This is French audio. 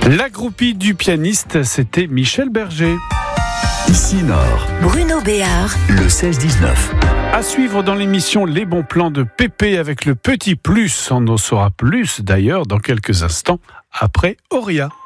La groupie du pianiste, c'était Michel Berger. Ici Nord, Bruno Béard, le 16-19. À suivre dans l'émission Les bons plans de Pépé avec le petit plus. On en saura plus d'ailleurs dans quelques instants après Auria.